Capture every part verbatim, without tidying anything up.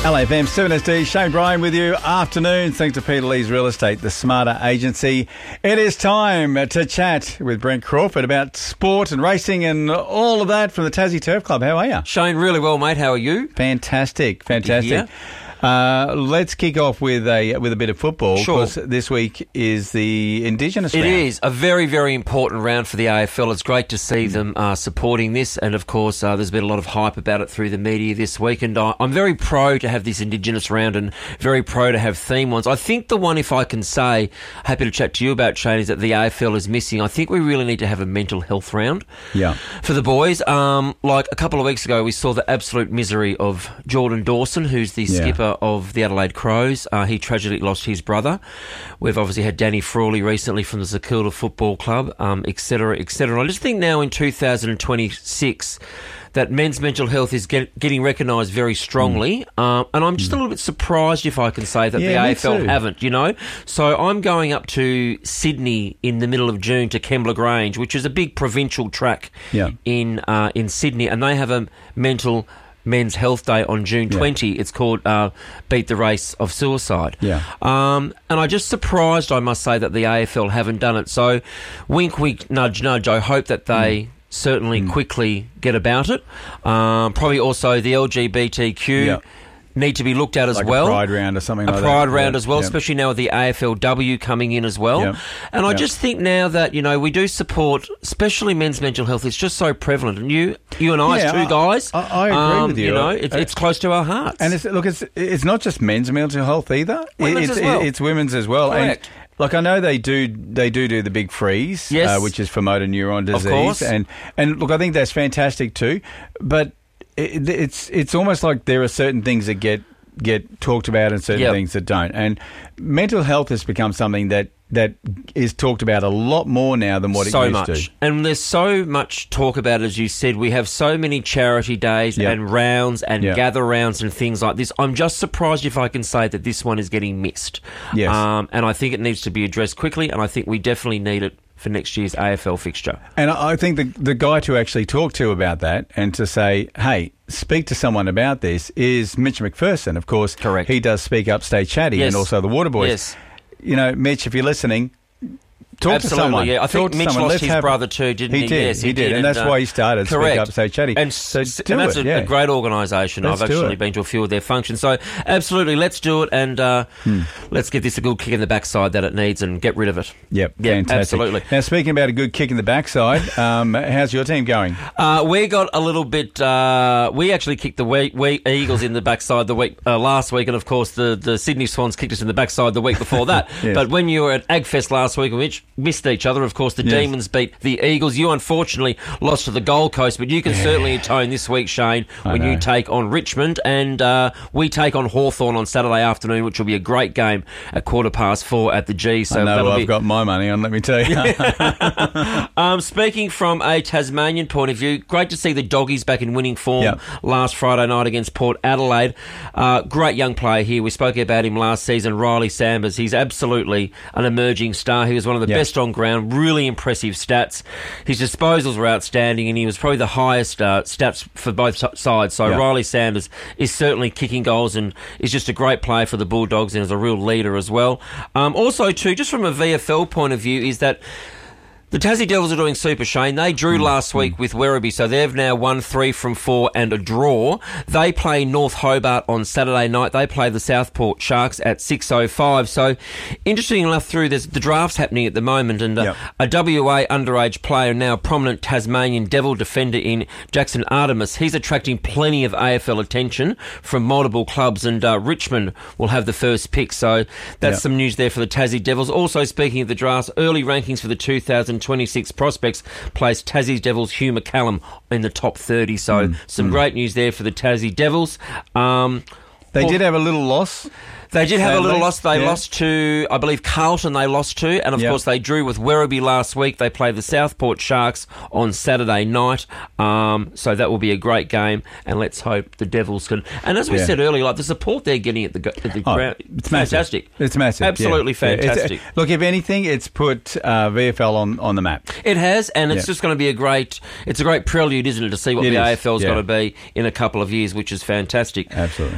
L A F M seven S D, Shane Bryan with you. Afternoon, thanks to Peter Lee's Real Estate, the smarter agency. It is time to chat with Brent Crawford about sport and racing and all of that from the Tassie Turf Club. How are you? Shane, really well, mate. How are you? Fantastic, fantastic. Uh, let's kick off with a with a bit of football. Sure. Because this week is the Indigenous It round. is a very, very important round for the A F L. It's great to see them uh, supporting this, and of course, uh, there's been a lot of hype about it through the media this week. And I, I'm very pro to have this Indigenous round, and very pro to have theme ones. I think the one, if I can say, happy to chat to you about, Shane, is that the A F L is missing. I think we really need to have a mental health round. Yeah. For the boys. Um, like a couple of weeks ago, we saw the absolute misery of Jordan Dawson, who's the Yeah. skipper of the Adelaide Crows. Uh, he tragically lost his brother. We've obviously had Danny Frawley recently from the Zakilda Football Club, um, et cetera, et cetera. I just think now in two thousand twenty-six that men's mental health is get, getting recognised very strongly, mm. um, and I'm just mm. a little bit surprised, if I can say, that yeah, the A F L too. haven't, you know. So I'm going up to Sydney in the middle of June to Kembla Grange, which is a big provincial track yeah. in uh, in Sydney, and they have a mental Men's Health Day on June twentieth. Yeah. It's called uh, Beat the Race of Suicide. Yeah. Um, and I'm just surprised, I must say, that the A F L haven't done it. So, wink, wink, nudge, nudge. I hope that they mm. certainly mm. quickly get about it. Um, probably also the L G B T Q yeah. need to be looked at as like well. A pride round or something a like that. A pride round yeah. as well, yeah. especially now with the A F L W coming in as well. Yeah. And I yeah. just think now that, you know, we do support, especially men's mental health, it's just so prevalent. And you you and I, yeah, as two I, guys, I, I agree um, with you. You know, it's, it's close to our hearts. And it's, look, it's it's not just men's mental health either. Women's it's, as well. It's women's as well. Correct. And Like, I know they do they do do the big freeze, yes. uh, which is for motor neuron disease. Of course. And, and look, I think that's fantastic too. But it, it's it's almost like there are certain things that get get talked about and certain yep. things that don't. And mental health has become something that, that is talked about a lot more now than what so it used much. to. And there's so much talk about it, as you said. We have so many charity days yep. and rounds and yep. gather rounds and things like this. I'm just surprised, if I can say, that this one is getting missed. Yes. Um, and I think it needs to be addressed quickly, and I think we definitely need it for next year's A F L fixture. And I think the the guy to actually talk to about that and to say, hey, speak to someone about this is Mitch McPherson, of course. Correct. He does Speak Up, Stay Chatty, yes. and also the Waterboys. Yes. You know, Mitch, if you're listening, talk Absolutely, to someone. yeah. I think talk Mitch someone. lost Let's his have, brother too, didn't he? He did, yes, he, he did, and, and that's uh, why he started correct. Speak Up, Stay Chatty. And, so s- do and that's it, a, yeah. a great organisation. Let's I've do actually it. been to a few of their functions. So, absolutely, let's do it, and uh, hmm. let's get this a good kick in the backside that it needs and get rid of it. Yep, yep fantastic. Absolutely. Now, speaking about a good kick in the backside, um, how's your team going? Uh, we got a little bit... Uh, we actually kicked the we- we Eagles in the backside the week uh, last week, and of course the, the Sydney Swans kicked us in the backside the week before that. yes. But when you were at AgFest last week, which missed each other, of course, the yes. Demons beat the Eagles. You unfortunately lost to the Gold Coast, but you can yeah. certainly atone this week, Shane, when you take on Richmond, and uh, we take on Hawthorn on Saturday afternoon, which will be a great game at quarter past four at the G. So I know I've be... got my money on, let me tell you. um, speaking from a Tasmanian point of view, great to see the Doggies back in winning form yep. last Friday night against Port Adelaide. Uh, great young player here. We spoke about him last season, Riley Sambers. He's absolutely an emerging star. He was one of the yep. best on ground, really impressive stats. His disposals were outstanding, and he was probably the highest uh, stats for both sides. So yep. Riley Sanders is certainly kicking goals and is just a great player for the Bulldogs and is a real leader as well. Um, also, too, just from a V F L point of view, is that the Tassie Devils are doing super, Shane. They drew mm. last week with Werribee, so they've now won three from four and a draw. They play North Hobart on Saturday night. They play the Southport Sharks at six oh five. So, interesting enough, through there's the draft's happening at the moment, and uh, yep. a W A underage player, now a prominent Tasmanian Devil defender in Jackson Artemis, he's attracting plenty of A F L attention from multiple clubs, and uh, Richmond will have the first pick. So, that's yep. some news there for the Tassie Devils. Also, speaking of the drafts, early rankings for the two thousand twenty-six prospects placed Tassie Devils Hugh McCallum in the top thirty. So mm. some mm. great news there for the Tassie Devils. Um, they Paul, did have a little loss. They did have Sadly. a little loss. They yeah. lost to, I believe, Carlton they lost to. And, of yep. course, they drew with Werribee last week. They play the Southport Sharks on Saturday night. Um, so that will be a great game. And let's hope the Devils can... And as we yeah. said earlier, like the support they're getting at the, at the oh, ground... It's massive. Fantastic. It's massive. Absolutely yeah. fantastic. Yeah. Look, if anything, it's put uh, V F L on, on the map. It has, and it's yeah. just going to be a great... It's a great prelude, isn't it, to see what it the is. A F L is yeah. going to be in a couple of years, which is fantastic. Absolutely. Let's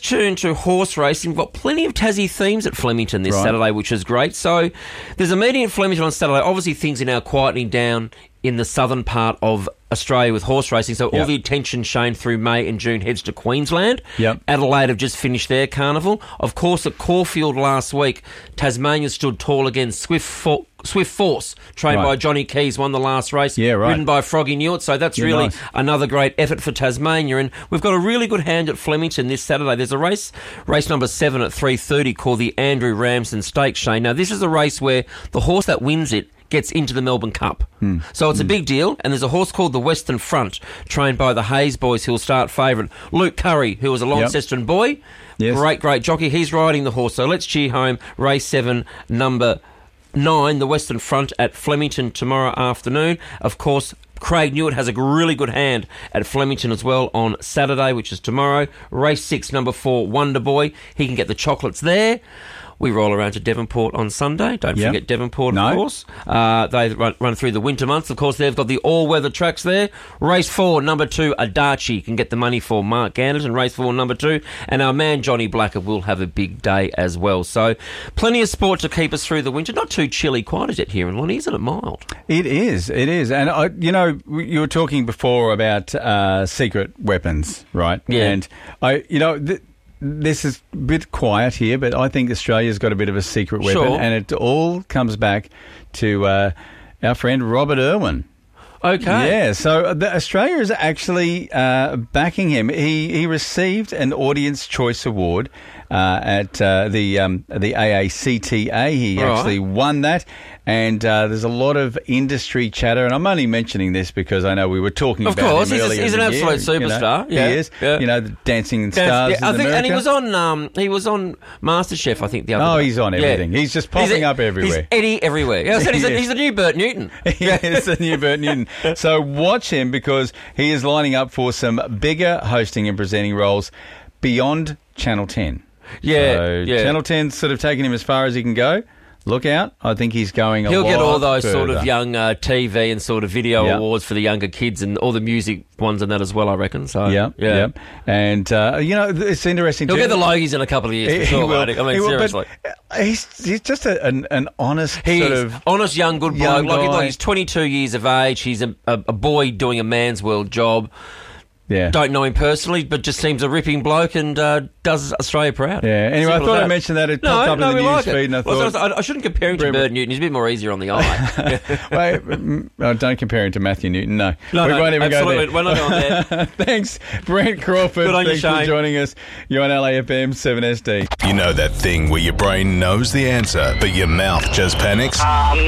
turn to horse racing. We've got plenty of Tassie themes at Flemington this Right. Saturday, which is great. So there's a meeting at Flemington on Saturday. Obviously, things are now quietening down in the southern part of Australia with horse racing. So all Yep. the attention shown through May and June heads to Queensland. Yep. Adelaide have just finished their carnival. Of course, at Caulfield last week, Tasmania stood tall again. Swift Fo- Swift Force, trained Right. by Johnny Keys, won the last race. Yeah, right. Ridden by Froggy Newt. So that's Yeah, really nice. another great effort for Tasmania. And we've got a really good hand at Flemington this Saturday. There's a race, race number seven at three thirty called the Andrew Ramsden Stakes, Shane. Now, this is a race where the horse that wins it gets into the Melbourne Cup. Hmm. So it's a big deal, and there's a horse called the Western Front, trained by the Hayes boys, who'll start favourite. Luke Curry, who was a Launceston boy, Yes. great, great jockey. He's riding the horse. So let's cheer home race seven, number nine, the Western Front at Flemington tomorrow afternoon. Of course, Craig Newitt has a really good hand at Flemington as well on Saturday, which is tomorrow. Race six, number four, Wonder Boy. He can get the chocolates there. We roll around to Devonport on Sunday. Don't Yep. forget Devonport, No. of course. Uh, they run, run through the winter months. Of course, they've got the all-weather tracks there. Race four, number two, Adachi can get the money for Mark Anderson. Race four, number two. And our man, Johnny Blacker, will have a big day as well. So plenty of sport to keep us through the winter. Not too chilly quite as yet here in Lonnie, isn't it mild? It is, it is. And, I, you know, you were talking before about uh, secret weapons, right? Yeah. And, I, you know, th- this is a bit quiet here, but I think Australia's got a bit of a secret weapon. Sure. And it all comes back to uh, our friend Robert Irwin. Okay. Yeah, so the, Australia is actually uh, backing him. He he received an Audience Choice Award uh, at uh, the um, the A A C T A. He Right. actually won that, and uh, there's a lot of industry chatter. And I'm only mentioning this because I know we were talking Of about course, him he's a- earlier he's in an the absolute year, you know. superstar. Yeah, He is. yeah. You know, the Dancing Yeah, Stars. I in think, and he America. was on. Um, he was on MasterChef, I think. The other Oh, day. he's on Yeah. everything. He's just popping He's a- up everywhere. He's Eddie everywhere. Yeah, I said he's, a, Yes. he's the new Bert Newton. Yes, the new Bert Newton. So watch him because he is lining up for some bigger hosting and presenting roles beyond Channel ten. Yeah, so yeah. Channel ten's sort of taken him as far as he can go. Look out. I think he's going a He'll lot get all those sort of further. young uh, T V and sort of video Yeah. awards for the younger kids and all the music ones and that as well, I reckon. So Yeah, yeah. yeah. And, uh, you know, it's interesting He'll too. get the Logies in a couple of years for He- sure, he will. mate. I mean, He will, seriously. But he's, he's just a, an, an honest He sort is of... honest, young, good bloke. young Like, guy. like he's twenty-two years of age. He's a, a, a boy doing a man's world job. Yeah. Don't know him personally, but just seems a ripping bloke and uh, does Australia proud. Yeah. Anyway, I Simple thought as I'd that. mention that. It No, popped up no, in the we news like it. feed, and I Well, thought... I, I shouldn't compare him to Remember- Bert Newton. He's a bit more easier on the eye. Wait, mm, oh, don't compare him to Matthew Newton. No, No, we no, won't even absolutely. go We're not going there. there. Thanks, Brent Crawford. Good on you, Thanks for Shane. joining us. You're on L A F M seven S D. You know that thing where your brain knows the answer, but your mouth just panics?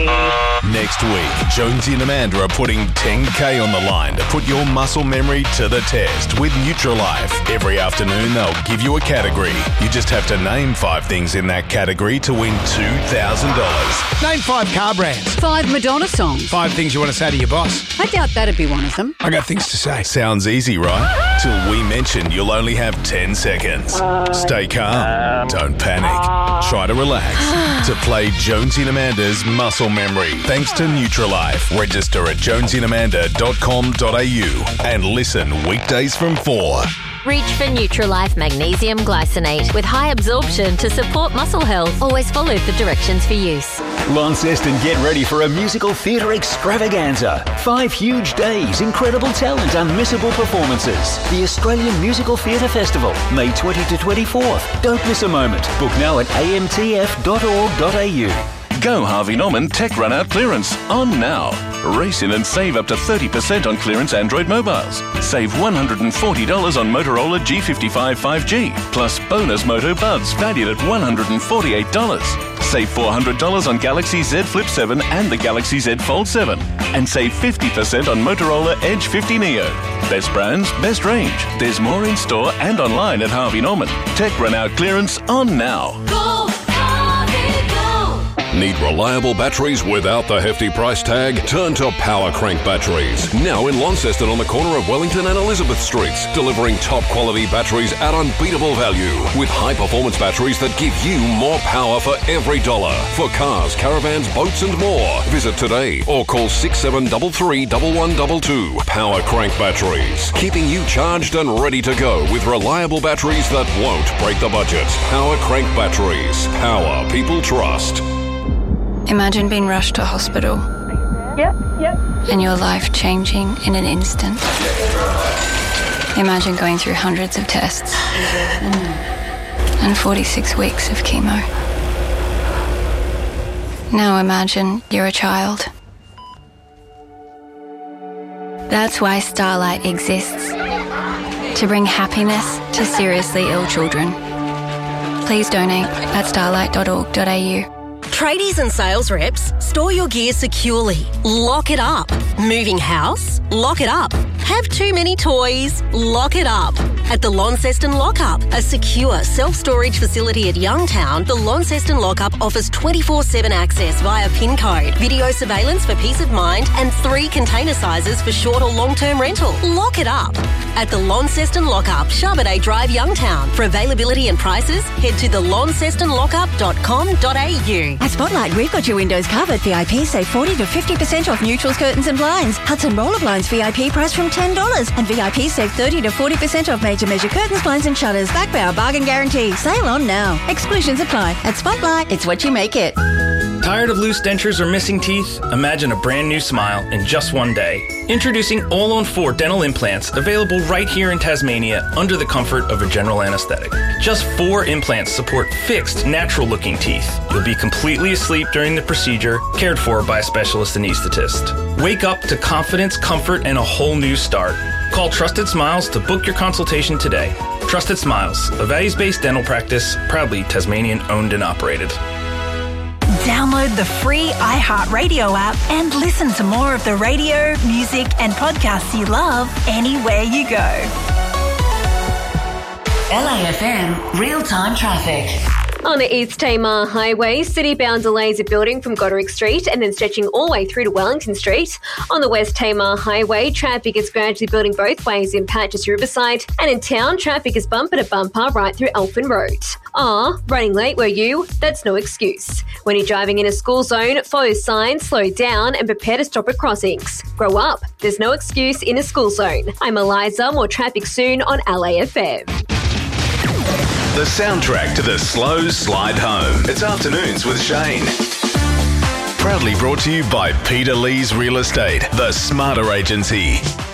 Next week, Jonesy and Amanda are putting ten K on the line to put your muscle memory to the test with Nutrilife. Every afternoon, they'll give you a category. You just have to name five things in that category to win two thousand dollars. Name five car brands. Five Madonna songs. Five things you want to say to your boss. I doubt that'd be one of them. I got things to say. Sounds easy, right? Till we mention you'll only have ten seconds. Stay calm. Don't panic. Try to relax. To play Jonesy and Amanda's Muscle Memory. Thanks to Nutrilife. Register at jonesy and amanda dot com dot a u and listen weekdays from four. Reach for Nutrilife Magnesium Glycinate with high absorption to support muscle health. Always follow the directions for use. Launceston, get ready for a musical theatre extravaganza. Five huge days, incredible talent, unmissable performances. The Australian Musical Theatre Festival, May twentieth to twenty-fourth. Don't miss a moment. Book now at a m t f dot org dot a u. Go Harvey Norman Tech Run Out Clearance on now. Race in and save up to thirty percent on clearance Android mobiles. Save one hundred forty dollars on Motorola G fifty-five five G, plus bonus Moto Buds valued at one hundred forty-eight dollars. Save four hundred dollars on Galaxy Z Flip seven and the Galaxy Z Fold seven. And save fifty percent on Motorola Edge fifty Neo. Best brands, best range. There's more in store and online at Harvey Norman. Tech Run Out Clearance on now. Go, Harvey, go! Need reliable batteries without the hefty price tag? Turn to Power Crank Batteries. Now in Launceston on the corner of Wellington and Elizabeth Streets, delivering top quality batteries at unbeatable value with high performance batteries that give you more power for every dollar. For cars, caravans, boats and more. Visit today or call six seven three three, one one two two. Power Crank Batteries. Keeping you charged and ready to go with reliable batteries that won't break the budget. Power Crank Batteries. Power people trust. Imagine being rushed to hospital. Yep, yep. And your life changing in an instant. Imagine going through hundreds of tests and forty-six weeks of chemo. Now imagine you're a child. That's why Starlight exists. To bring happiness to seriously ill children. Please donate at starlight dot org dot a u. Tradies and sales reps, store your gear securely. Lock it up. Moving house? Lock it up. Have too many toys? Lock it up. At the Launceston Lockup, a secure self-storage facility at Youngtown, the Launceston Lockup offers twenty-four seven access via PIN code, video surveillance for peace of mind, and three container sizes for short or long-term rental. Lock it up. At the Launceston Lockup, Charbonnet Drive, Youngtown. For availability and prices, head to the launceston lockup dot com dot a u. At Spotlight, we've got your windows covered. V I P save forty to fifty percent off neutrals, curtains and blinds. Hudson Roller Blinds V I P price from ten dollars. And V I P save thirty to forty percent off made to measure curtains, blinds and shutters. Back by our bargain guarantee. Sale on now. Exclusions apply. At Spotlight, it's what you make it. Tired of loose dentures or missing teeth? Imagine a brand new smile in just one day. Introducing All on four dental implants, available right here in Tasmania under the comfort of a general anesthetic. Just four implants support fixed, natural-looking teeth. You'll be completely asleep during the procedure, cared for by a specialist anaesthetist. Wake up to confidence, comfort, and a whole new start. Call Trusted Smiles to book your consultation today. Trusted Smiles, a values-based dental practice, proudly Tasmanian owned and operated. Download the free iHeartRadio app and listen to more of the radio, music and podcasts you love anywhere you go. L A F M real-time traffic. On the East Tamar Highway, city-bound delays are building from Goderic Street and then stretching all the way through to Wellington Street. On the West Tamar Highway, traffic is gradually building both ways in Patches Riverside, and in town, traffic is bumper to bumper right through Elfin Road. Ah, running late were you? That's no excuse. When you're driving in a school zone, follow signs, slow down and prepare to stop at crossings. Grow up. There's no excuse in a school zone. I'm Eliza, more traffic soon on L A F M. The soundtrack to the slow slide home. It's Afternoons with Shane. Proudly brought to you by Peter Lee's Real Estate, the Smarter Agency.